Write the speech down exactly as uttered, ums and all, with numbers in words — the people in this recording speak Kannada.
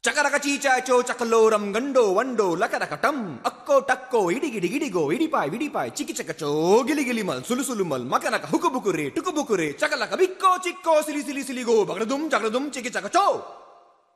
ಚಕರಕ ಚೀಚಾಚೋ ಚಕಲೋರಂ ಗಂಡೋ ವಂಡೋ ಲಕರಕ ಟಂ ಅಕ್ಕೋ ಟಕ್ಕೋ ಇಡಿಗಿಡಿ ಗಿಡಿಗೋ ಇಡಿಪಾಯ್ ವಿಡಿಪಾಯ್ ಚಿಕಿ ಚಕಚೋ ಗಿಲಿ ಗಿಲಿ ಮಲ್ ಸುಲು ಸುಲು ಮಲ್ ಮಕನಕ ಹುಕುಬುಕುರೆ ಟುಕುಬುಕುರೆ ಚಕಲಕ ಬಿಕ್ಕೋ ಚಿಕ್ಕೋ ಸಿಲಿ ಸಿಲಿ ಸಿಲಿಗೋ ಬಗಡದುಂ ಜಗಡದುಂ ಚಿಕಿ ಚಕಚೋ